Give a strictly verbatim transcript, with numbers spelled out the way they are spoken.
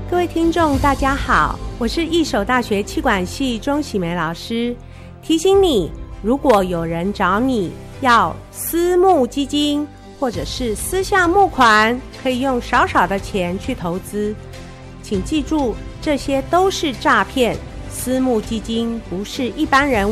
各位听众大家好，我是一手大学企管系钟喜梅老师。提醒你，如果有人找你要私募基金或者是私下募款，可以用少少的钱去投资，请记住，这些都是诈骗。私募基金不是一般人